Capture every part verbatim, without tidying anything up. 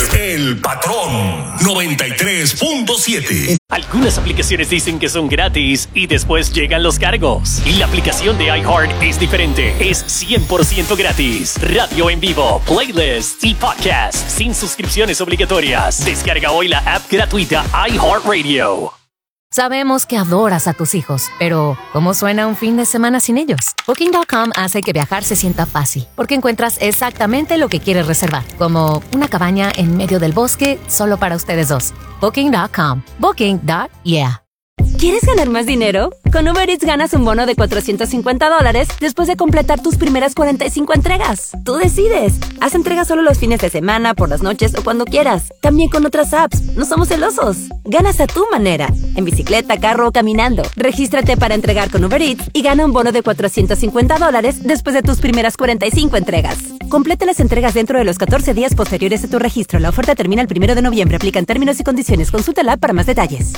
El Patrón noventa y tres punto siete. Algunas aplicaciones dicen que son gratis y después llegan los cargos. Y la aplicación de iHeart es diferente. Es cien por ciento gratis. Radio en vivo, playlists y podcasts sin suscripciones obligatorias. Descarga hoy la app gratuita iHeartRadio. Sabemos que adoras a tus hijos, pero ¿cómo suena un fin de semana sin ellos? Booking punto com hace que viajar se sienta fácil, porque encuentras exactamente lo que quieres reservar, como una cabaña en medio del bosque solo para ustedes dos. Booking punto com. Booking. Yeah. ¿Quieres ganar más dinero? Con Uber Eats ganas un bono de cuatrocientos cincuenta dólares después de completar tus primeras cuarenta y cinco entregas. Tú decides. Haz entregas solo los fines de semana, por las noches o cuando quieras. También con otras apps. No somos celosos. Ganas a tu manera. En bicicleta, carro o caminando. Regístrate para entregar con Uber Eats y gana un bono de cuatrocientos cincuenta dólares después de tus primeras cuarenta y cinco entregas. Completa las entregas dentro de los catorce días posteriores a tu registro. La oferta termina el primero de noviembre. Aplican términos y condiciones. Consulta la app para más detalles.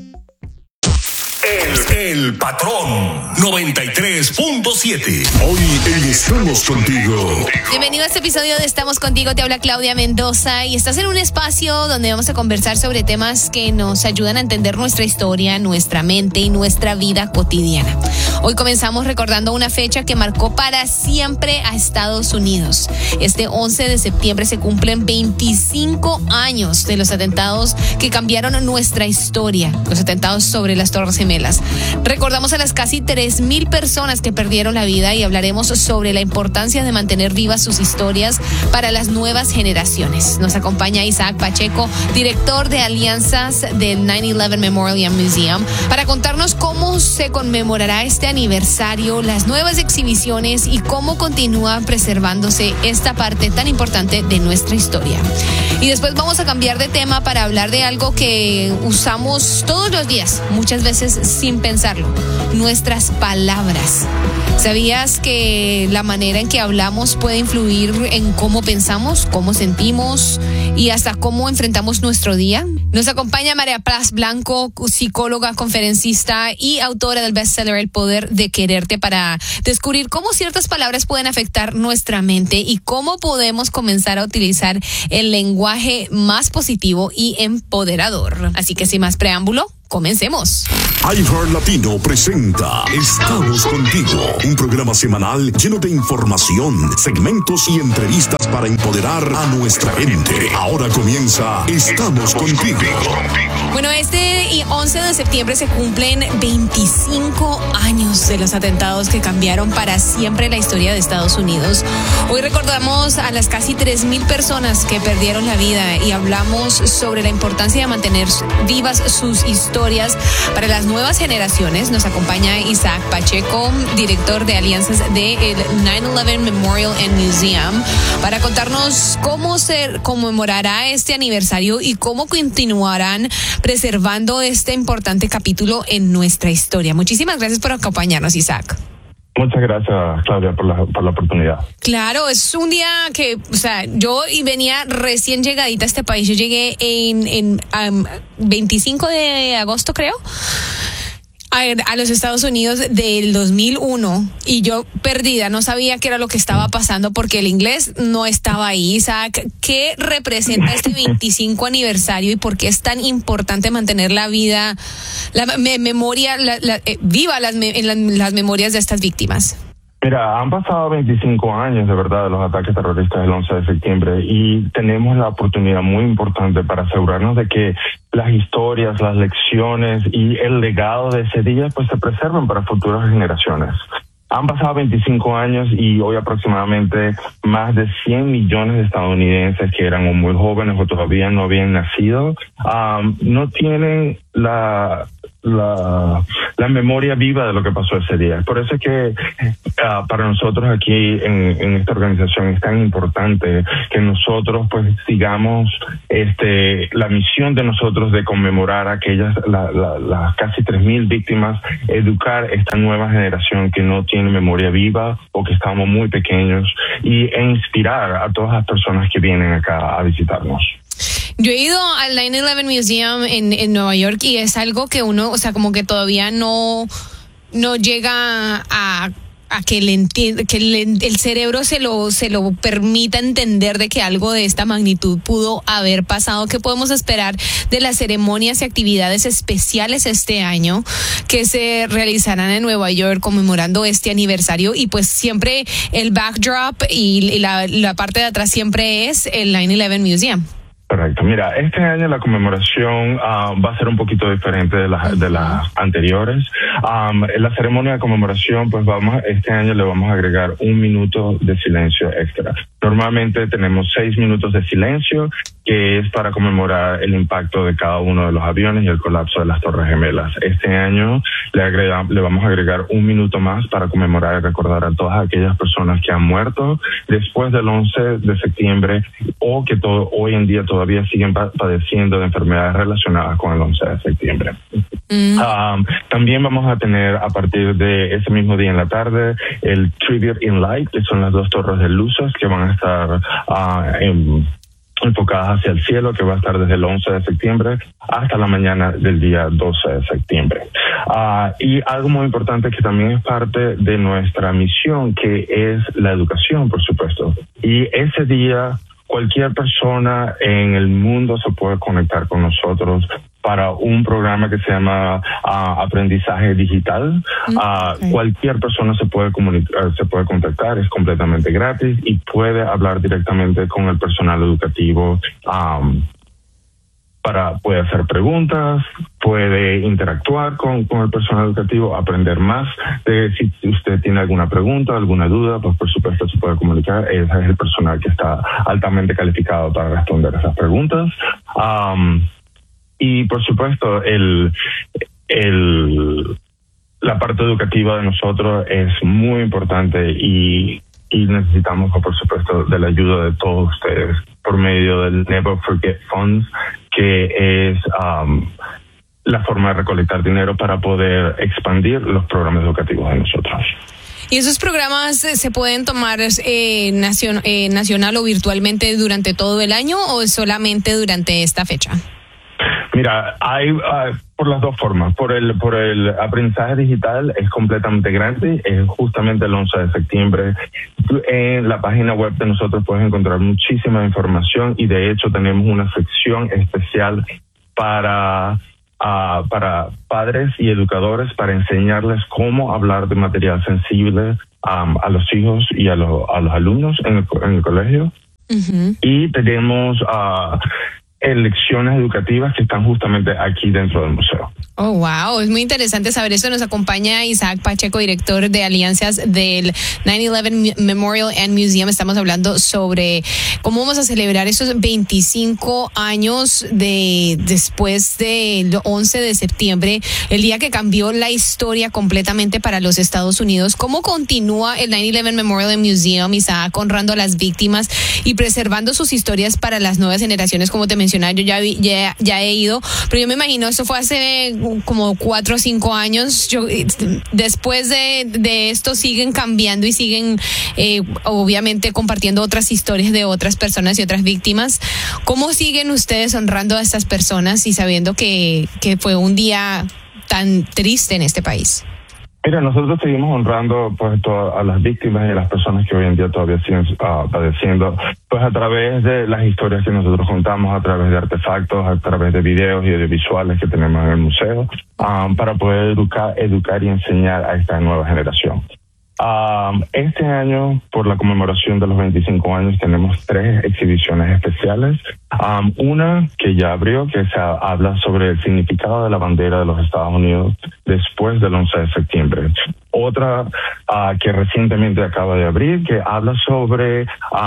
El, el Patrón noventa y tres punto siete. Hoy en Estamos Contigo. Bienvenido a este episodio de Estamos Contigo. Te habla Claudia Mendoza y estás en un espacio donde vamos a conversar sobre temas que nos ayudan a entender nuestra historia, nuestra mente y nuestra vida cotidiana. Hoy comenzamos recordando una fecha que marcó para siempre a Estados Unidos. Este once de septiembre se cumplen veinticinco años de los atentados que cambiaron nuestra historia, los atentados sobre las Torres Gemelas. Recordamos a las casi tres mil personas que perdieron la vida y hablaremos sobre la importancia de mantener vivas sus historias para las nuevas generaciones. Nos acompaña Isaac Pacheco, director de alianzas del nueve once Memorial Museum, para contarnos cómo se conmemorará este aniversario, las nuevas exhibiciones y cómo continúa preservándose esta parte tan importante de nuestra historia. Y después vamos a cambiar de tema para hablar de algo que usamos todos los días, muchas veces sin pensarlo, nuestras palabras. ¿Sabías que la manera en que hablamos puede influir en cómo pensamos, cómo sentimos y hasta cómo enfrentamos nuestro día? Nos acompaña María Paz Blanco, psicóloga, conferencista y autora del bestseller El Poder de Quererte, para descubrir cómo ciertas palabras pueden afectar nuestra mente y cómo podemos comenzar a utilizar el lenguaje más positivo y empoderador. Así que sin más preámbulo, comencemos. iHeart Latino presenta Estamos Contigo, un programa semanal lleno de información, segmentos y entrevistas para empoderar a nuestra gente. Ahora comienza Estamos Contigo. Bueno, este once de septiembre se cumplen veinticinco años de los atentados que cambiaron para siempre la historia de Estados Unidos. Hoy recordamos a las casi tres mil personas que perdieron la vida y hablamos sobre la importancia de mantener vivas sus historias para las nuevas generaciones. Nos acompaña Isaac Pacheco, director de alianzas del nueve once Memorial and Museum, para contarnos cómo se conmemorará este aniversario y cómo continuarán preservando este importante capítulo en nuestra historia. Muchísimas gracias por acompañarnos, Isaac. Muchas gracias, Claudia, por la, por la oportunidad. Claro, es un día que, o sea, yo venía recién llegadita a este país. Yo llegué en, en um, veinticinco de agosto, creo, a, a los Estados Unidos del dos mil uno, y yo perdida, no sabía qué era lo que estaba pasando porque el inglés no estaba ahí. Isaac, ¿qué representa este veinticinco aniversario y por qué es tan importante mantener la vida, la me, memoria, la, la, eh, viva las, me, en las, las memorias de estas víctimas? Mira, han pasado veinticinco años de verdad de los ataques terroristas del once de septiembre y tenemos la oportunidad muy importante para asegurarnos de que las historias, las lecciones y el legado de ese día pues se preserven para futuras generaciones. Han pasado veinticinco años y hoy aproximadamente más de cien millones de estadounidenses que eran o muy jóvenes o todavía no habían nacido, um, no tienen la... La, la memoria viva de lo que pasó ese día. Por eso es que uh, para nosotros aquí en, en esta organización es tan importante que nosotros pues sigamos este la misión de nosotros de conmemorar aquellas las la, la casi tres mil víctimas, educar esta nueva generación que no tiene memoria viva o que estamos muy pequeños y e inspirar a todas las personas que vienen acá a visitarnos. Yo he ido al nueve once Museum en, en Nueva York y es algo que uno, o sea, como que todavía no, no llega a a que, le entienda, que le, el cerebro se lo, se lo permita entender de que algo de esta magnitud pudo haber pasado. ¿Qué podemos esperar de las ceremonias y actividades especiales este año que se realizarán en Nueva York conmemorando este aniversario? Y pues siempre el backdrop y, y la, la parte de atrás siempre es el nine eleven Museum. Correcto. Mira, este año la conmemoración uh, va a ser un poquito diferente de las de las anteriores. Um, en la ceremonia de conmemoración, pues vamos, este año le vamos a agregar un minuto de silencio extra. Normalmente tenemos seis minutos de silencio, que es para conmemorar el impacto de cada uno de los aviones y el colapso de las Torres Gemelas. Este año le, agrega, le vamos a agregar un minuto más para conmemorar y recordar a todas aquellas personas que han muerto después del once de septiembre o que todo, hoy en día todavía siguen padeciendo de enfermedades relacionadas con el once de septiembre. Mm. Um, también vamos a tener a partir de ese mismo día en la tarde el Tribute in Light, que son las dos torres de luces que van a estar uh, en enfocadas hacia el cielo, que va a estar desde el once de septiembre hasta la mañana del día doce de septiembre. Uh, y algo muy importante que también es parte de nuestra misión, que es la educación, por supuesto. Y ese día cualquier persona en el mundo se puede conectar con nosotros para un programa que se llama uh, aprendizaje digital. Uh, okay. Cualquier persona se puede comunicar, se puede contactar, es completamente gratis y puede hablar directamente con el personal educativo. Um, para puede hacer preguntas, puede interactuar con, con el personal educativo, aprender más. De, si usted tiene alguna pregunta, alguna duda, pues por supuesto se puede comunicar. Ese es el personal que está altamente calificado para responder esas preguntas. Um, Y por supuesto, el, el, la parte educativa de nosotros es muy importante y, y necesitamos, por supuesto, de la ayuda de todos ustedes por medio del Never Forget Funds, que es um, la forma de recolectar dinero para poder expandir los programas educativos de nosotros. ¿Y esos programas se pueden tomar eh, nacion, eh, nacional o virtualmente durante todo el año o solamente durante esta fecha? Mira, hay uh, por las dos formas. Por el por el aprendizaje digital es completamente gratis, es justamente el once de septiembre. En la página web de nosotros puedes encontrar muchísima información y de hecho tenemos una sección especial para uh, para padres y educadores para enseñarles cómo hablar de material sensible um, a los hijos y a, lo, a los alumnos en el, en el colegio. Uh-huh. Y tenemos Uh, lecciones educativas que están justamente aquí dentro del museo. Oh, wow, es muy interesante saber esto. Nos acompaña Isaac Pacheco, director de alianzas del nine eleven Memorial and Museum. Estamos hablando sobre cómo vamos a celebrar esos veinticinco años de después del once de septiembre, el día que cambió la historia completamente para los Estados Unidos. ¿Cómo continúa el nine eleven Memorial and Museum, Isaac, honrando a las víctimas y preservando sus historias para las nuevas generaciones? Como te mencioné, yo ya, vi, ya, ya he ido, pero yo me imagino, eso fue hace como cuatro o cinco años. Yo, después de, de esto siguen cambiando y siguen eh, obviamente compartiendo otras historias de otras personas y otras víctimas. ¿Cómo siguen ustedes honrando a estas personas y sabiendo que, que fue un día tan triste en este país? Mira, nosotros seguimos honrando pues a las víctimas y a las personas que hoy en día todavía siguen uh, padeciendo, pues a través de las historias que nosotros contamos, a través de artefactos, a través de videos y audiovisuales que tenemos en el museo, um, para poder educar, educar y enseñar a esta nueva generación. Um, este año, por la conmemoración de los veinticinco años, tenemos tres exhibiciones especiales. Um, una que ya abrió, que se habla sobre el significado de la bandera de los Estados Unidos después del once de septiembre. Otra uh, que recientemente acaba de abrir, que habla sobre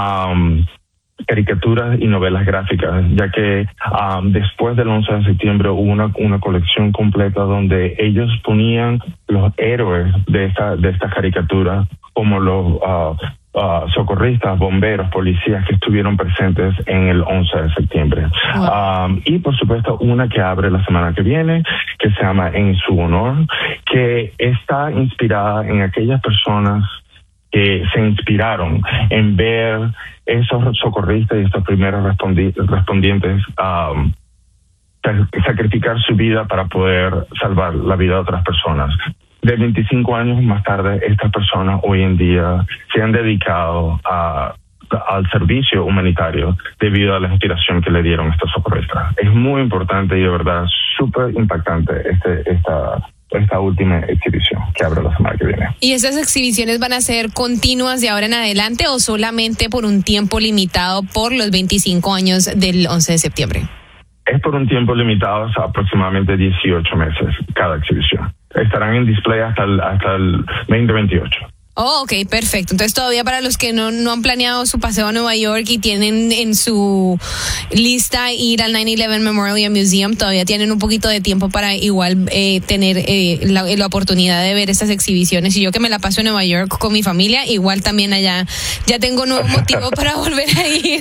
Um, caricaturas y novelas gráficas, ya que um, después del once de septiembre hubo una, una colección completa donde ellos ponían los héroes de esta de estas caricaturas como los uh, uh, socorristas, bomberos, policías que estuvieron presentes en el once de septiembre. Wow. Um, y por supuesto una que abre la semana que viene, que se llama En su honor, que está inspirada en aquellas personas que se inspiraron en ver esos socorristas y estos primeros respondi- respondientes um, sacrificar su vida para poder salvar la vida de otras personas. de veinticinco años más tarde, estas personas hoy en día se han dedicado a al servicio humanitario debido a la inspiración que le dieron estos socorristas. Es muy importante y de verdad súper impactante este esta esta última exhibición que abre la semana que viene. ¿Y esas exhibiciones van a ser continuas de ahora en adelante o solamente por un tiempo limitado por los veinticinco años del once de septiembre? Es por un tiempo limitado, o sea, aproximadamente dieciocho meses cada exhibición. Estarán en display hasta el, hasta el veinte veintiocho. Oh, ok, perfecto. Entonces todavía para los que no, no han planeado su paseo a Nueva York y tienen en su lista ir al nueve once Memorial Museum, todavía tienen un poquito de tiempo para igual eh, tener eh, la, la oportunidad de ver estas exhibiciones. Y yo que me la paso en Nueva York con mi familia, igual también allá ya tengo nuevo motivo para volver a ir.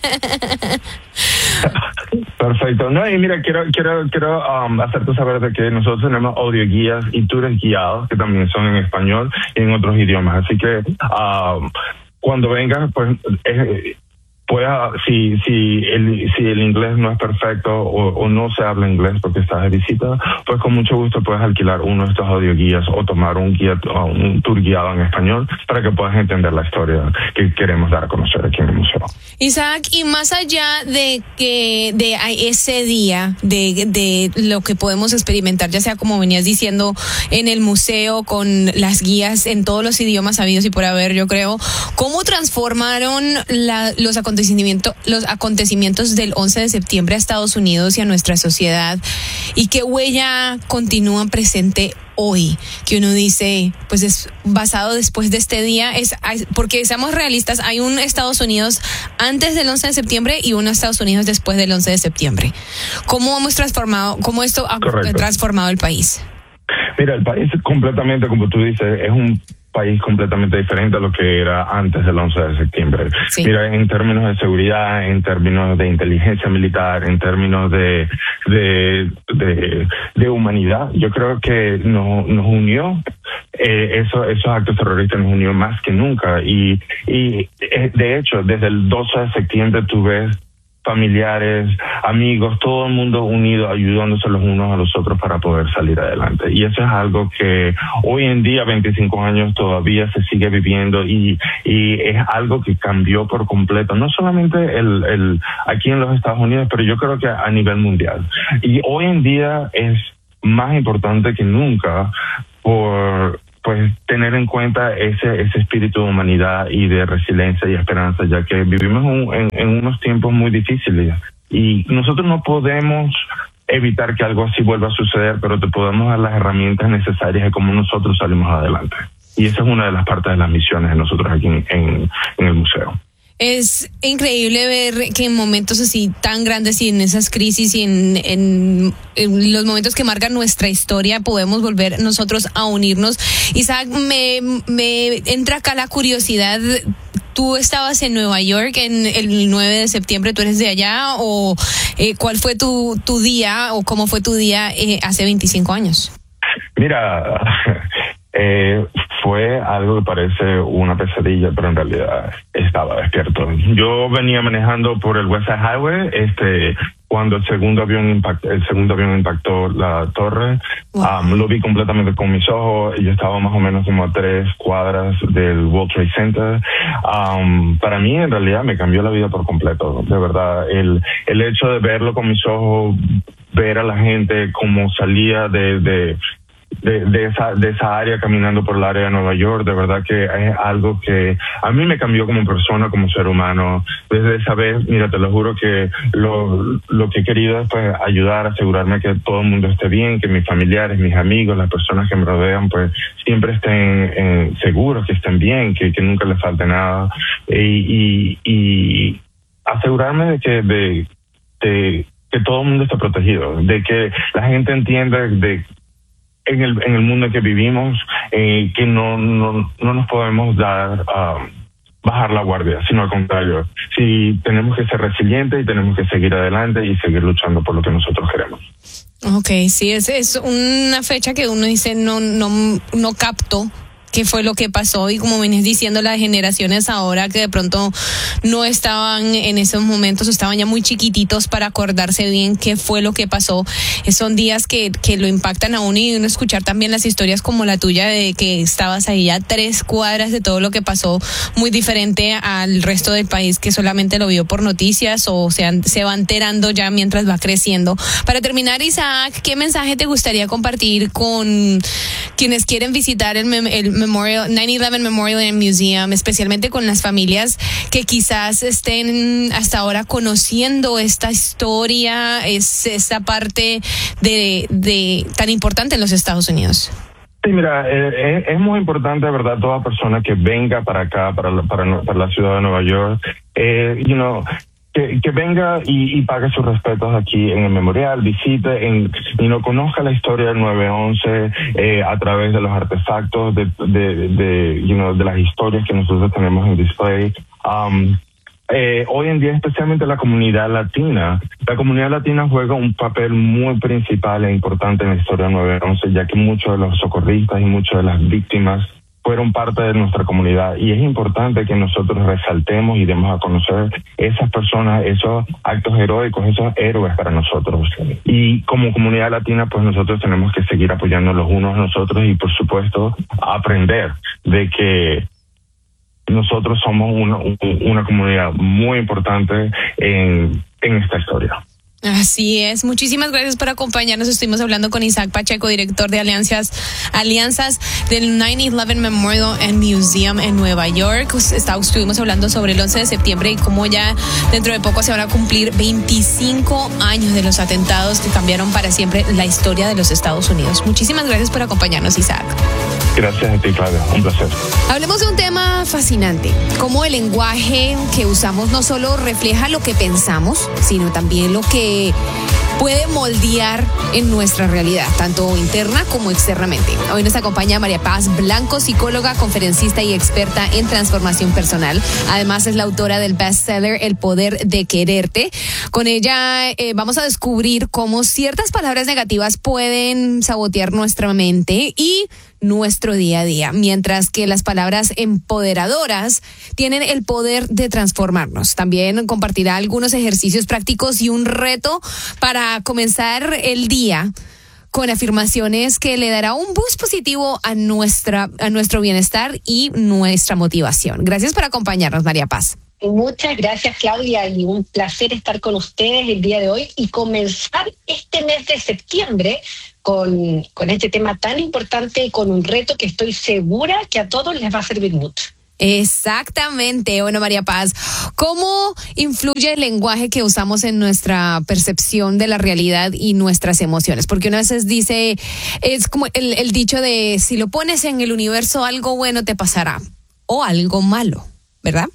Perfecto. No, y mira, quiero quiero quiero um, hacerte saber de que nosotros tenemos audioguías y tours guiados que también son en español y en otros idiomas. Así que um, cuando vengas, pues eh, pueda, si si el si el inglés no es perfecto o, o no se habla inglés porque estás de visita, pues con mucho gusto puedes alquilar uno de estos audioguías o tomar un guía, un tour guiado en español para que puedas entender la historia que queremos dar a conocer aquí en el museo. Isaac, y más allá de que de ese día, de, de lo que podemos experimentar, ya sea como venías diciendo en el museo con las guías en todos los idiomas habidos y por haber, yo creo, ¿cómo transformaron la, los acontecimientos los acontecimientos del once de septiembre a Estados Unidos y a nuestra sociedad? ¿Y qué huella continúa presente hoy? Que uno dice, pues es basado después de este día, es porque seamos realistas, hay un Estados Unidos antes del once de septiembre y un Estados Unidos después del once de septiembre. ¿Cómo hemos transformado, cómo esto ha Correcto. transformado el país? Mira, el país completamente, como tú dices, es un país completamente diferente a lo que era antes del once de septiembre. Sí. Mira, en términos de seguridad, en términos de inteligencia militar, en términos de de de, de humanidad, yo creo que nos, nos unió, eh, eso, esos actos terroristas nos unió más que nunca. Y, y de hecho, desde el doce de septiembre tú ves familiares, amigos, todo el mundo unido, ayudándose los unos a los otros para poder salir adelante. Y eso es algo que hoy en día, veinticinco años, todavía se sigue viviendo y, y es algo que cambió por completo, no solamente el, el aquí en los Estados Unidos, pero yo creo que a nivel mundial. Y hoy en día es más importante que nunca por pues tener en cuenta ese ese espíritu de humanidad y de resiliencia y esperanza, ya que vivimos un, en, en unos tiempos muy difíciles y nosotros no podemos evitar que algo así vuelva a suceder, pero te podemos dar las herramientas necesarias de cómo nosotros salimos adelante. Y esa es una de las partes de las misiones de nosotros aquí en, en, en el museo. Es increíble ver que en momentos así tan grandes y en esas crisis y en, en, en los momentos que marcan nuestra historia podemos volver nosotros a unirnos. Isaac, me, me entra acá la curiosidad. ¿Tú estabas en Nueva York en el nueve de septiembre? ¿Tú eres de allá? ¿O eh, cuál fue tu, tu día o cómo fue tu día eh, hace veinticinco años? Mira, eh, fue algo que parece una pesadilla, pero en realidad estaba despierto. Yo venía manejando por el West Side Highway, este, cuando el segundo avión impactó, el segundo avión impactó la torre. Wow. Um, lo vi completamente con mis ojos. Yo estaba más o menos como a tres cuadras del World Trade Center. Um, para mí, en realidad, me cambió la vida por completo. De verdad, el el hecho de verlo con mis ojos, ver a la gente como salía de de De, de esa de esa área caminando por el área de Nueva York, de verdad que es algo que a mí me cambió como persona, como ser humano. Desde esa vez, mira, te lo juro que lo lo que he querido es pues ayudar, asegurarme que todo el mundo esté bien, que mis familiares, mis amigos, las personas que me rodean, pues siempre estén eh, seguros, que estén bien, que, que nunca les falte nada. Y, y, y asegurarme de que de, de que todo el mundo esté protegido, de que la gente entienda de en el en el mundo en que vivimos, eh, que no no no nos podemos dar uh, bajar la guardia, sino al contrario, sí tenemos que ser resilientes y tenemos que seguir adelante y seguir luchando por lo que nosotros queremos. Okay, sí, es es una fecha que uno dice no no no capto qué fue lo que pasó y como venías diciendo, las generaciones ahora que de pronto no estaban en esos momentos, estaban ya muy chiquititos para acordarse bien qué fue lo que pasó. Son días que, que lo impactan a uno y uno escuchar también las historias como la tuya de que estabas ahí a tres cuadras de todo lo que pasó, muy diferente al resto del país que solamente lo vio por noticias o se, se va enterando ya mientras va creciendo. Para terminar, Isaac, ¿qué mensaje te gustaría compartir con quienes quieren visitar el, el Memorial, nueve once Memorial and Museum, especialmente con las familias que quizás estén hasta ahora conociendo esta historia, es esta parte de, de tan importante en los Estados Unidos? Sí, mira, eh, es, es muy importante, ¿verdad? Toda persona que venga para acá, para la, para, para la ciudad de Nueva York, eh, you know, que, que venga y, y pague sus respetos aquí en el memorial, visite en, y no conozca la historia del nueve once eh, a través de los artefactos, de, de, de, you know, de las historias que nosotros tenemos en display. Um, Eh, hoy en día, especialmente la comunidad latina, la comunidad latina juega un papel muy principal e importante en la historia del nueve once, ya que muchos de los socorristas y muchas de las víctimas fueron parte de nuestra comunidad, y es importante que nosotros resaltemos y demos a conocer esas personas, esos actos heroicos, esos héroes para nosotros. Y como comunidad latina, pues nosotros tenemos que seguir apoyando los unos a nosotros y, por supuesto, aprender de que nosotros somos una, una comunidad muy importante en, en esta historia. Así es. Muchísimas gracias por acompañarnos. Estuvimos hablando con Isaac Pacheco, director de alianzas alianzas del nueve once Memorial and Museum en Nueva York. Estuvimos hablando sobre el once de septiembre y cómo ya dentro de poco se van a cumplir veinticinco años de los atentados que cambiaron para siempre la historia de los Estados Unidos. Muchísimas gracias por acompañarnos, Isaac. Gracias a ti, Claudia. Un placer. Hablemos de un tema fascinante, cómo el lenguaje que usamos no solo refleja lo que pensamos, sino también lo que puede moldear en nuestra realidad, tanto interna como externamente. Hoy nos acompaña María Paz Blanco, psicóloga, conferencista y experta en transformación personal. Además es la autora del bestseller El Poder de Quererte. Con ella eh, vamos a descubrir cómo ciertas palabras negativas pueden sabotear nuestra mente y nuestro día a día, mientras que las palabras empoderadoras tienen el poder de transformarnos. También compartirá algunos ejercicios prácticos y un reto para comenzar el día con afirmaciones que le dará un boost positivo a nuestra a nuestro bienestar y nuestra motivación. Gracias por acompañarnos, María Paz. Muchas gracias, Claudia, y un placer estar con ustedes el día de hoy y comenzar este mes de septiembre con, con este tema tan importante y con un reto que estoy segura que a todos les va a servir mucho. Exactamente. Bueno, María Paz, ¿cómo influye el lenguaje que usamos en nuestra percepción de la realidad y nuestras emociones? Porque una vez dice, es como el, el dicho de si lo pones en el universo, algo bueno te pasará o algo malo, ¿verdad?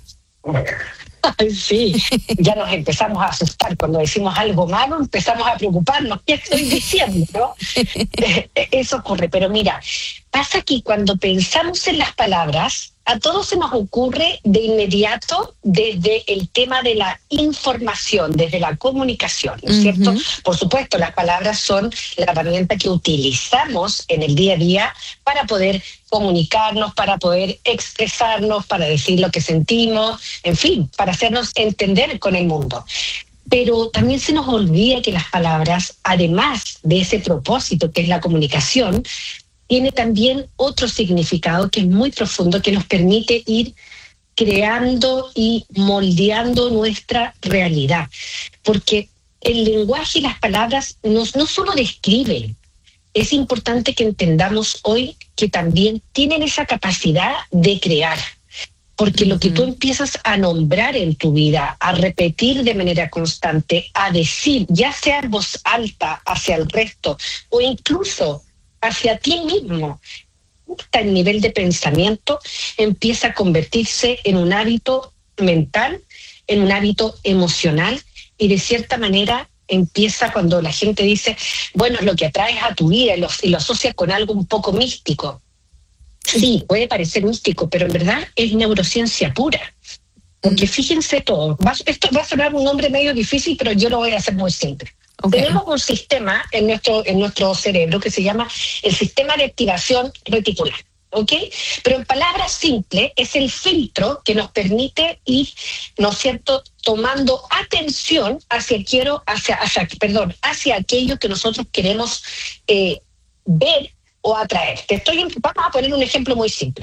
Sí, ya nos empezamos a asustar cuando decimos algo malo, empezamos a preocuparnos, ¿qué estoy diciendo? ¿No? Eso ocurre, pero mira, pasa que cuando pensamos en las palabras, a todos se nos ocurre de inmediato desde el tema de la información, desde la comunicación, ¿no es cierto? Uh-huh. Por supuesto, las palabras son la herramienta que utilizamos en el día a día para poder comunicarnos, para poder expresarnos, para decir lo que sentimos, en fin, para hacernos entender con el mundo. Pero también se nos olvida que las palabras, además de ese propósito que es la comunicación, tiene también otro significado que es muy profundo, que nos permite ir creando y moldeando nuestra realidad. Porque el lenguaje y las palabras no, no solo describen, es importante que entendamos hoy que también tienen esa capacidad de crear. Porque lo que tú empiezas a nombrar en tu vida, a repetir de manera constante, a decir, ya sea en voz alta hacia el resto o incluso hacia ti mismo, hasta el nivel de pensamiento empieza a convertirse en un hábito mental, en un hábito emocional, y de cierta manera empieza cuando la gente dice, bueno, es lo que atraes a tu vida y lo, y lo asocia con algo un poco místico. Sí, puede parecer místico, pero en verdad es neurociencia pura. Porque fíjense todo, va, esto va a sonar un nombre medio difícil, pero yo lo voy a hacer muy simple. Okay. Tenemos un sistema en nuestro, en nuestro cerebro que se llama el sistema de activación reticular. ¿ok? Pero en palabras simples es el filtro que nos permite ir, ¿no es cierto?, tomando atención hacia quiero, hacia, hacia, perdón, hacia aquello que nosotros queremos eh, ver o atraer. Te estoy, vamos a poner un ejemplo muy simple.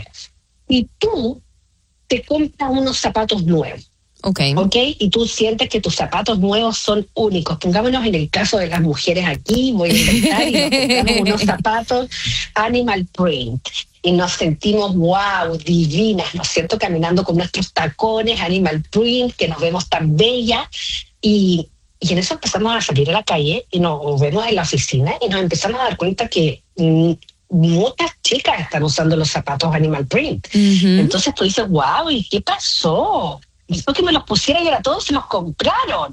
Y tú te compras unos zapatos nuevos. Okay. ok, y tú sientes que tus zapatos nuevos son únicos. Pongámonos en el caso de las mujeres aquí, voy a inventar y nos compramos unos zapatos animal print y nos sentimos wow, divinas, ¿no es cierto? Caminando con nuestros tacones animal print, que nos vemos tan bellas y, y en eso empezamos a salir a la calle y nos vemos en la oficina y nos empezamos a dar cuenta que mm, muchas chicas están usando los zapatos animal print. Uh-huh. Entonces tú dices, wow, ¿y qué pasó? Después que me los pusieran y ahora todos se los compraron.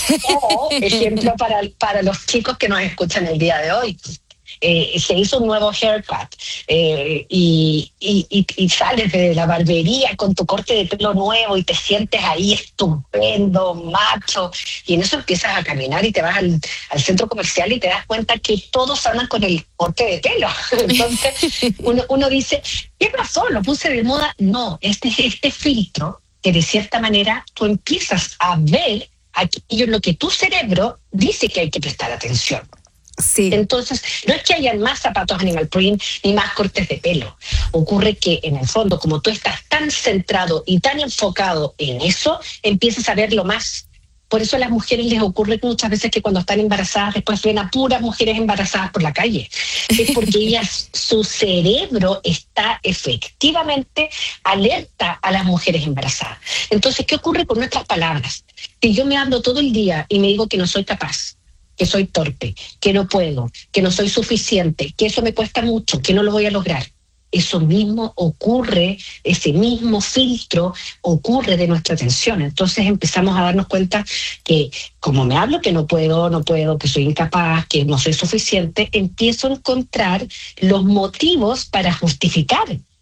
O, ejemplo para, para los chicos que nos escuchan el día de hoy, eh, se hizo un nuevo haircut eh, y, y, y, y sales de la barbería con tu corte de pelo nuevo y te sientes ahí estupendo, macho, y en eso empiezas a caminar y te vas al, al centro comercial y te das cuenta que todos andan con el corte de pelo. Entonces uno, uno dice, ¿qué pasó? ¿Lo puse de moda? No, este, este filtro que de cierta manera tú empiezas a ver aquello en lo que tu cerebro dice que hay que prestar atención. Sí. Entonces, no es que hayan más zapatos animal print ni más cortes de pelo. Ocurre que en el fondo, como tú estás tan centrado y tan enfocado en eso, empiezas a verlo más. Por eso a las mujeres les ocurre muchas veces que cuando están embarazadas después ven a puras mujeres embarazadas por la calle. Es porque ellas, su cerebro está efectivamente alerta a las mujeres embarazadas. Entonces, ¿qué ocurre con nuestras palabras? Si yo me hablo todo el día y me digo que no soy capaz, que soy torpe, que no puedo, que no soy suficiente, que eso me cuesta mucho, que no lo voy a lograr, eso mismo ocurre, ese mismo filtro ocurre de nuestra atención. Entonces empezamos a darnos cuenta que como me hablo que no puedo, no puedo, que soy incapaz, que no soy suficiente, empiezo a encontrar los motivos para justificar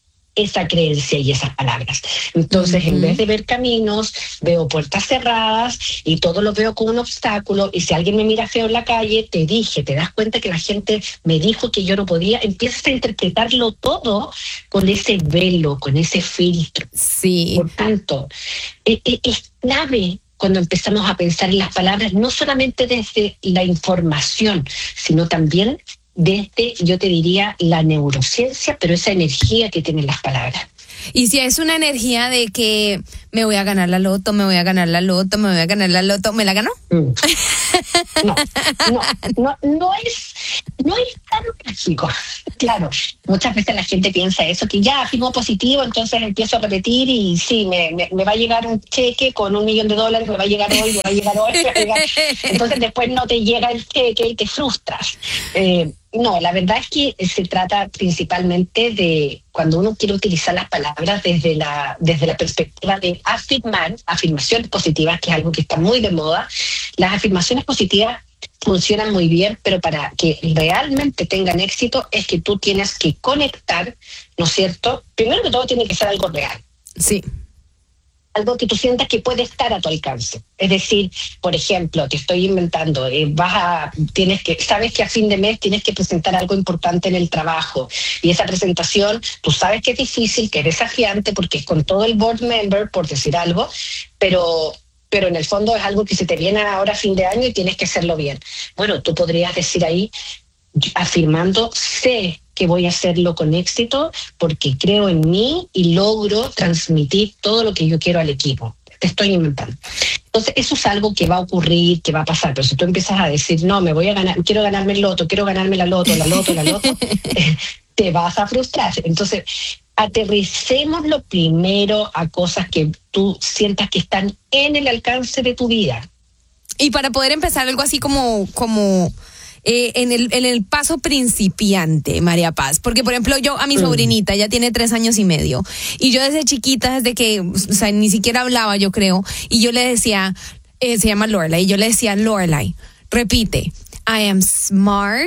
esa creencia y esas palabras. Entonces, uh-huh. en vez de ver caminos, veo puertas cerradas y todo lo veo como un obstáculo, y si alguien me mira feo en la calle, te dije, te das cuenta que la gente me dijo que yo no podía, empiezas a interpretarlo todo con ese velo, con ese filtro. Sí. Por tanto, es, es clave cuando empezamos a pensar en las palabras, no solamente desde la información, sino también desde, yo te diría, la neurociencia, pero esa energía que tienen las palabras. Y si es una energía de que me voy a ganar la loto, me voy a ganar la loto, me voy a ganar la loto, ¿me la ganó? Mm. No, no, no, no es, no es tan mágico. Claro, muchas veces la gente piensa eso, que ya firmó positivo, entonces empiezo a repetir y sí, me, me, me va a llegar un cheque con un millón de dólares, me va a llegar hoy, me va a llegar hoy, me va a llegar. Entonces después no te llega el cheque y te frustras. Eh, No, la verdad es que se trata principalmente de cuando uno quiere utilizar las palabras desde la desde la perspectiva de afirmar, afirmaciones positivas, que es algo que está muy de moda. Las afirmaciones positivas funcionan muy bien, pero para que realmente tengan éxito es que tú tienes que conectar, ¿no es cierto? Primero que todo tiene que ser algo real. Sí. Algo que tú sientas que puede estar a tu alcance. Es decir, por ejemplo, te estoy inventando, eh, vas a, tienes que, sabes que a fin de mes tienes que presentar algo importante en el trabajo, y esa presentación, tú sabes que es difícil, que es desafiante, porque es con todo el board member, por decir algo, pero, pero en el fondo es algo que se te viene ahora a fin de año y tienes que hacerlo bien. Bueno, tú podrías decir ahí, afirmando, sé que voy a hacerlo con éxito porque creo en mí y logro transmitir todo lo que yo quiero al equipo. Te estoy inventando. Entonces, eso es algo que va a ocurrir, que va a pasar. Pero si tú empiezas a decir, no, me voy a ganar, quiero ganarme el loto, quiero ganarme la loto, la loto, la loto, te vas a frustrar. Entonces, aterricémoslo primero a cosas que tú sientas que están en el alcance de tu vida. Y para poder empezar algo así como... como... Eh, en el en el paso principiante, María Paz, porque por ejemplo yo a mi sobrinita, ya tiene tres años y medio, y yo desde chiquita, desde que, o sea, ni siquiera hablaba, yo creo, y yo le decía, eh, se llama Lorelai, y yo le decía, Lorelai, repite, I am smart,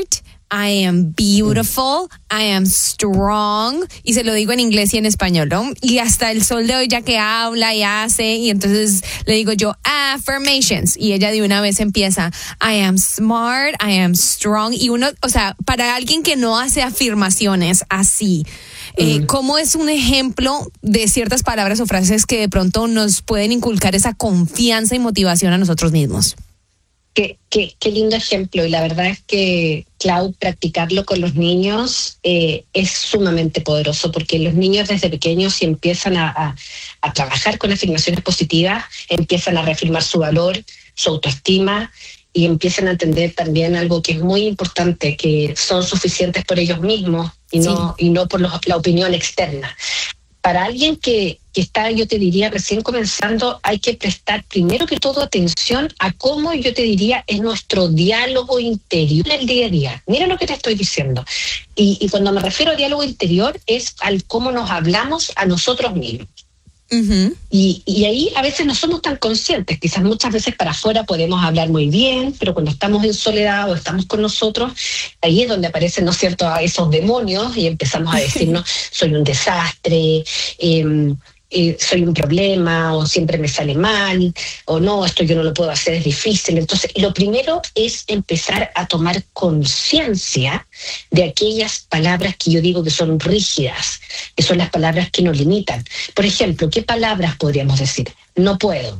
I am beautiful, I am strong, y se lo digo en inglés y en español, ¿no? Y hasta el sol de hoy ya que habla y hace, y entonces le digo yo affirmations, y ella de una vez empieza I am smart, I am strong, y uno, o sea, para alguien que no hace afirmaciones así, eh, ¿cómo es un ejemplo de ciertas palabras o frases que de pronto nos pueden inculcar esa confianza y motivación a nosotros mismos? Qué, qué, qué lindo ejemplo, y la verdad es que, Clau, practicarlo con los niños eh, es sumamente poderoso, porque los niños desde pequeños, si empiezan a, a, a trabajar con afirmaciones positivas, empiezan a reafirmar su valor, su autoestima, y empiezan a entender también algo que es muy importante, que son suficientes por ellos mismos y no, sí. y no por los, la opinión externa. Para alguien que, que está, yo te diría, recién comenzando, hay que prestar primero que todo atención a cómo, yo te diría, es nuestro diálogo interior el día a día. Mira lo que te estoy diciendo. Y, y cuando me refiero a diálogo interior es al cómo nos hablamos a nosotros mismos. Uh-huh. Y, y ahí a veces no somos tan conscientes, quizás muchas veces para afuera podemos hablar muy bien, pero cuando estamos en soledad o estamos con nosotros, ahí es donde aparecen, ¿no es cierto?, a esos demonios, y empezamos a decirnos soy un desastre, eh, eh, soy un problema, o siempre me sale mal, o no, esto yo no lo puedo hacer, es difícil. Entonces, lo primero es empezar a tomar conciencia de aquellas palabras que yo digo que son rígidas, que son las palabras que nos limitan. Por ejemplo, ¿qué palabras podríamos decir? No puedo.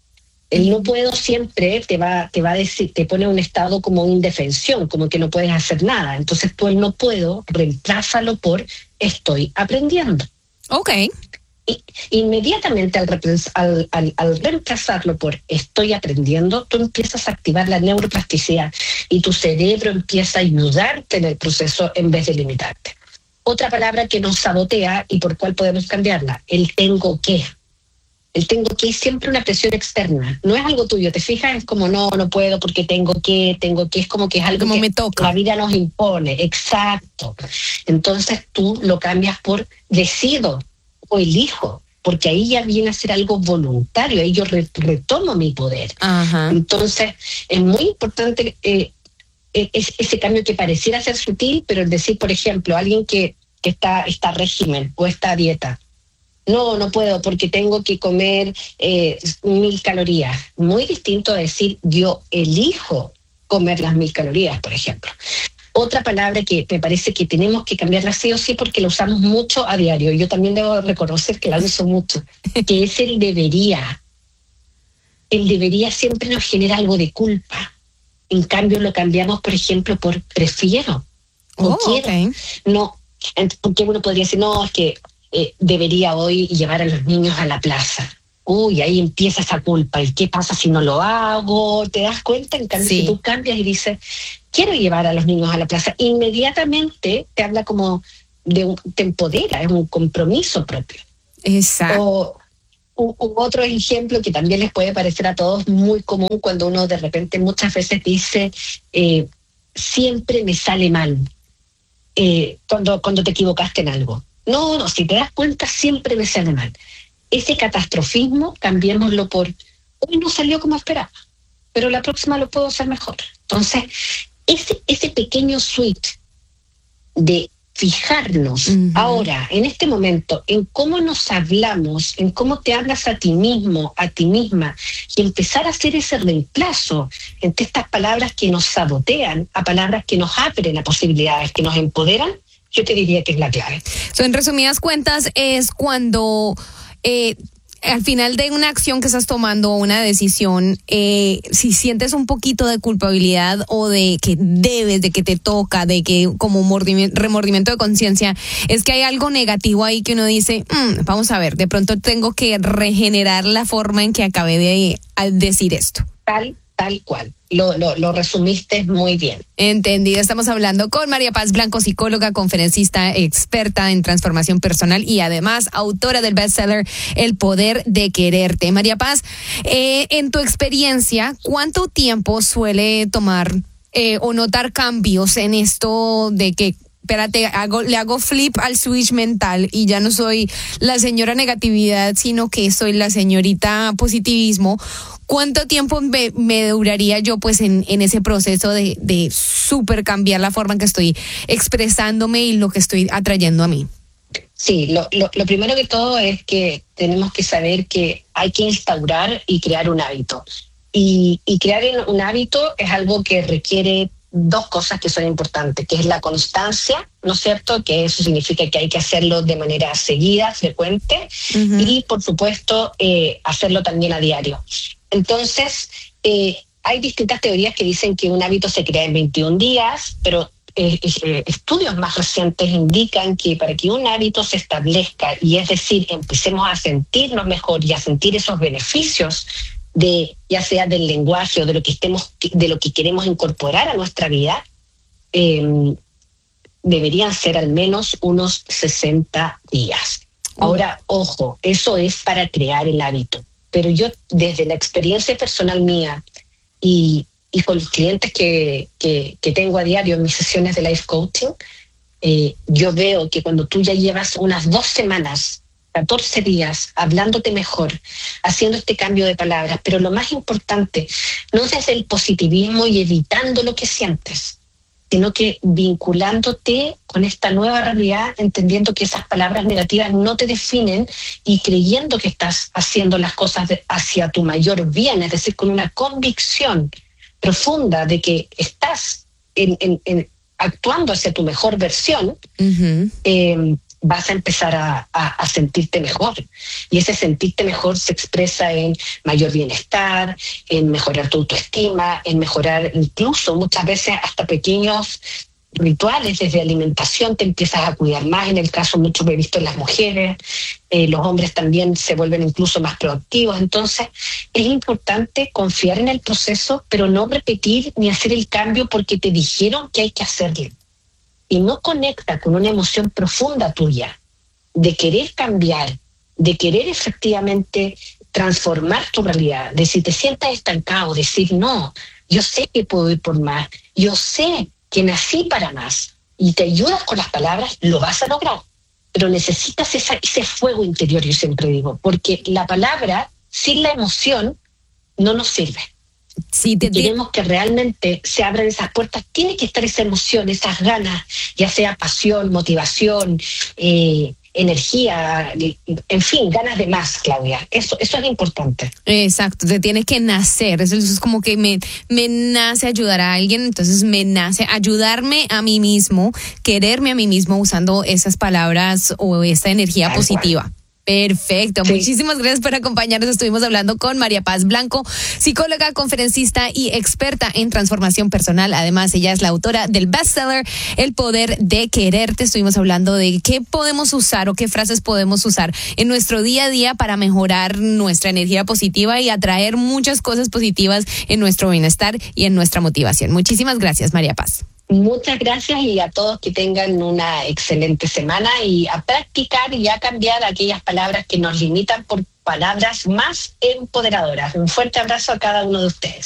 El no puedo siempre te va, te va a decir, te pone en un estado como indefensión, como que no puedes hacer nada. Entonces tú el no puedo, reemplázalo por estoy aprendiendo. Ok. Y inmediatamente al, al, al, al reemplazarlo por estoy aprendiendo, tú empiezas a activar la neuroplasticidad y tu cerebro empieza a ayudarte en el proceso en vez de limitarte. Otra palabra que nos sabotea y por cuál podemos cambiarla, el tengo que. El tengo que es siempre una presión externa, no es algo tuyo, te fijas, es como no, no puedo porque tengo que, tengo que, es como que es algo como que me toca. La vida nos impone, exacto. Entonces tú lo cambias por decido o elijo, porque ahí ya viene a ser algo voluntario, ahí yo re- retomo mi poder. Ajá. Entonces es muy importante eh, es, ese cambio que pareciera ser sutil, pero el decir, por ejemplo, alguien que, que está, está régimen o está a dieta, no, no puedo porque tengo que comer eh, mil calorías. Muy distinto a decir yo elijo comer las mil calorías, por ejemplo. Otra palabra que me parece que tenemos que cambiarla sí o sí porque la usamos mucho a diario. Yo también debo reconocer que la uso mucho, que es el debería. El debería siempre nos genera algo de culpa. En cambio lo cambiamos, por ejemplo, por prefiero o oh, quiero. Okay. No, porque uno podría decir, no, es que Eh, debería hoy llevar a los niños a la plaza. Uy, ahí empieza esa culpa. ¿Y qué pasa si no lo hago? ¿Te das cuenta? En cambio, sí. Si tú cambias y dices, quiero llevar a los niños a la plaza, inmediatamente te habla como de un, te empodera, es un compromiso propio. Exacto. O, u, u otro ejemplo que también les puede parecer a todos muy común cuando uno de repente muchas veces dice, eh, siempre me sale mal eh, cuando, cuando te equivocaste en algo. No, no, si te das cuenta siempre me sale mal. Ese catastrofismo cambiémoslo por hoy no salió como esperaba, pero la próxima lo puedo hacer mejor. Entonces, ese, ese pequeño switch de fijarnos uh-huh. ahora, en este momento, en cómo nos hablamos, en cómo te hablas a ti mismo, a ti misma, y empezar a hacer ese reemplazo entre estas palabras que nos sabotean a palabras que nos abren a posibilidades, que nos empoderan, yo te diría que es la clave. So, en resumidas cuentas, es cuando eh, al final de una acción que estás tomando, una decisión, eh, si sientes un poquito de culpabilidad o de que debes, de que te toca, de que como mordimiento, remordimiento de conciencia, es que hay algo negativo ahí que uno dice, mmm, vamos a ver, de pronto tengo que regenerar la forma en que acabé de decir esto. Tal, tal cual. Lo, lo, lo resumiste muy bien. Entendido. Estamos hablando con María Paz Blanco, psicóloga, conferencista, experta en transformación personal y además autora del bestseller El Poder de Quererte. María Paz, eh, en tu experiencia, ¿cuánto tiempo suele tomar eh, o notar cambios en esto de que espérate, hago, le hago flip al switch mental y ya no soy la señora negatividad, sino que soy la señorita positivismo? ¿cuánto tiempo me, me duraría yo pues en, en ese proceso de, de súper cambiar la forma en que estoy expresándome y lo que estoy atrayendo a mí? Sí, lo, lo, lo primero que todo es que tenemos que saber que hay que instaurar y crear un hábito. Y, y crear un hábito es algo que requiere dos cosas que son importantes, que es la constancia, ¿no es cierto? Que eso significa que hay que hacerlo de manera seguida, frecuente, uh-huh. y por supuesto eh, hacerlo también a diario. Entonces, eh, hay distintas teorías que dicen que un hábito se crea en veintiún días, pero eh, eh, estudios más recientes indican que para que un hábito se establezca, y es decir, empecemos a sentirnos mejor y a sentir esos beneficios de ya sea del lenguaje o de lo que estemos, de lo que queremos incorporar a nuestra vida, eh, deberían ser al menos unos sesenta días. Ahora, ojo, eso es para crear el hábito, pero yo desde la experiencia personal mía y, y con los clientes que, que, que tengo a diario en mis sesiones de life coaching, eh, yo veo que cuando tú ya llevas unas dos semanas catorce días, hablándote mejor, haciendo este cambio de palabras, pero lo más importante, no desde el positivismo y evitando lo que sientes, sino que vinculándote con esta nueva realidad, entendiendo que esas palabras negativas no te definen y creyendo que estás haciendo las cosas de, hacia tu mayor bien, es decir, con una convicción profunda de que estás en, en, en, actuando hacia tu mejor versión, uh-huh. eh, vas a empezar a, a, a sentirte mejor. Y ese sentirte mejor se expresa en mayor bienestar, en mejorar tu autoestima, en mejorar incluso muchas veces hasta pequeños rituales desde alimentación, te empiezas a cuidar más. En el caso mucho que he visto en las mujeres, eh, los hombres también se vuelven incluso más proactivos. Entonces es importante confiar en el proceso, pero no repetir ni hacer el cambio porque te dijeron que hay que hacerlo. Y no conecta con una emoción profunda tuya de querer cambiar, de querer efectivamente transformar tu realidad, de si te sientas estancado, decir no, yo sé que puedo ir por más, yo sé que nací para más, y te ayudas con las palabras, lo vas a lograr, pero necesitas esa, ese fuego interior, yo siempre digo, porque la palabra sin la emoción no nos sirve. Sí, te, te... queremos que realmente se abran esas puertas, tiene que estar esa emoción, esas ganas, ya sea pasión, motivación, eh, energía, en fin, ganas de más, Claudia. Eso, eso es importante. Exacto, te tienes que nacer. Eso, eso es como que me, me nace ayudar a alguien, entonces me nace ayudarme a mí mismo, quererme a mí mismo usando esas palabras o esta energía Tal positiva. Cual. Perfecto, sí. Muchísimas gracias por acompañarnos. Estuvimos hablando con María Paz Blanco, psicóloga, conferencista y experta en transformación personal. Además, ella es la autora del bestseller El Poder de Quererte. Estuvimos hablando de qué podemos usar o qué frases podemos usar en nuestro día a día para mejorar nuestra energía positiva y atraer muchas cosas positivas en nuestro bienestar y en nuestra motivación. Muchísimas gracias, María Paz. Muchas gracias y a todos que tengan una excelente semana y a practicar y a cambiar aquellas palabras que nos limitan por palabras más empoderadoras. Un fuerte abrazo a cada uno de ustedes.